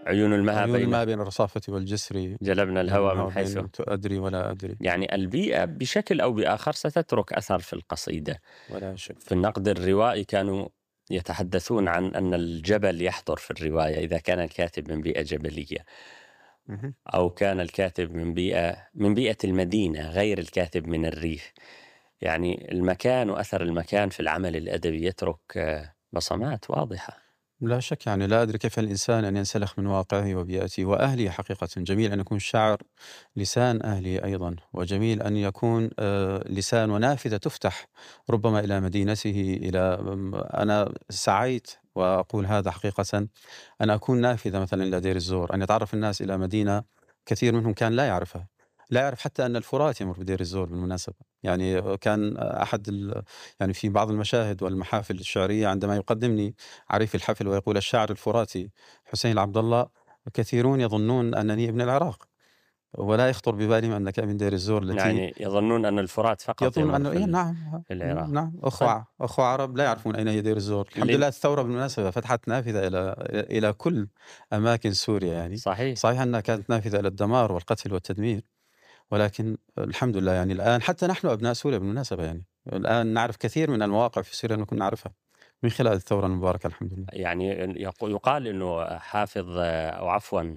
عيون المها عيون بين الماء بين الرصافة والجسر، جلبنا جلب الهوى من الهوى حيث. بين أدري ولا أدري. يعني البيئة بشكل أو بآخر ستترك أثر في القصيدة. ولا شك. في النقد الروائي كانوا يتحدثون عن أن الجبل يحضر في الرواية إذا كان الكاتب من بيئة جبلية، مهم. أو كان الكاتب من بيئة المدينة غير الكاتب من الريف. يعني المكان وأثر المكان في العمل الأدبي يترك بصمات واضحة. لا شك، يعني لا أدري كيف الإنسان أن ينسلخ من واقعه وبيئته وأهله. حقيقة جميل أن يكون الشاعر لسان أهله أيضا، وجميل أن يكون لسان ونافذة تفتح ربما إلى مدينته. أنا سعيت وأقول هذا حقيقة، أن أكون نافذة مثلا إلى دير الزور، أن يتعرف الناس إلى مدينة كثير منهم كان لا يعرفها، لا يعرف حتى أن الفرات يمر بدير الزور بالمناسبة. يعني كان يعني في بعض المشاهد والمحافل الشعرية عندما يقدمني عريف الحفل ويقول الشاعر الفراتي حسين العبد الله، كثيرون يظنون أنني ابن العراق، ولا يخطر ببالهم أنك من دير الزور التي يعني يظنون أن الفرات فقط يظن يمر أنه إيه. نعم. في العراق. نعم، طيب. أخوة عرب لا يعرفون أين هي دير الزور. الحمد لم... لله الثورة بالمناسبة فتحت نافذة إلى كل أماكن سوريا يعني. صحيح. صحيح أنها كانت نافذة إلى الدمار والقتل والتدمير، ولكن الحمد لله يعني الآن حتى نحن أبناء سوريا بالمناسبة، يعني الآن نعرف كثير من المواقع في سوريا لم نكن نعرفها من خلال الثورة المباركة الحمد لله. يعني يقال أنه حافظ أو عفوا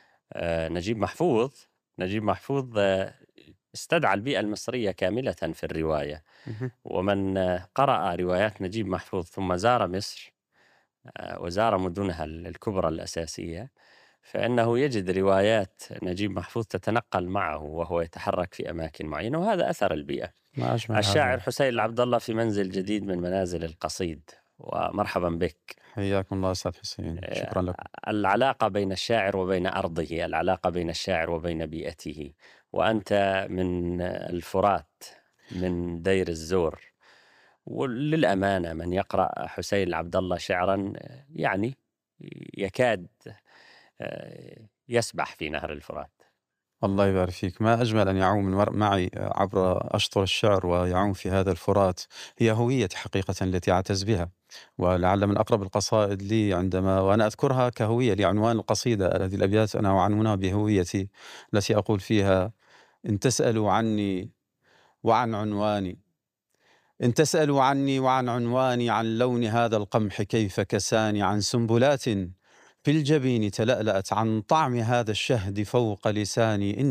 نجيب محفوظ استدعى البيئة المصرية كاملة في الرواية. اهم. ومن قرأ روايات نجيب محفوظ ثم زار مصر وزار مدنها الكبرى الأساسية، فإنه يجد روايات نجيب محفوظ تتنقل معه وهو يتحرك في أماكن معينة، وهذا أثر البيئة. ما أجمل الشاعر هذا. حسين العبد الله في منزل جديد من منازل القصيد، ومرحبا بك. حياكم الله أستاذ حسين، آه، شكرا لكم. العلاقة بين الشاعر وبين أرضه، العلاقة بين الشاعر وبين بيئته، وأنت من الفرات، من دير الزور. وللأمانة من يقرأ حسين العبد الله شعرا يعني يكاد يسبح في نهر الفرات. الله يبارك فيك. ما أجمل أن يعوم المرء معي عبر أشطر الشعر ويعوم في هذا الفرات. هي هويتي حقيقة التي أعتز بها، ولعل من أقرب القصائد لي عندما وأنا أذكرها كهوية لعنوان القصيدة. هذه الأبيات أنا أعنونها بهويتي، التي أقول فيها: إن تسألوا عني وعن عنواني، إن تسألوا عني وعن عنواني، عن لون هذا القمح كيف كساني، عن سنبلات في الجبين تلألأت، عن طعم هذا الشهد فوق لساني،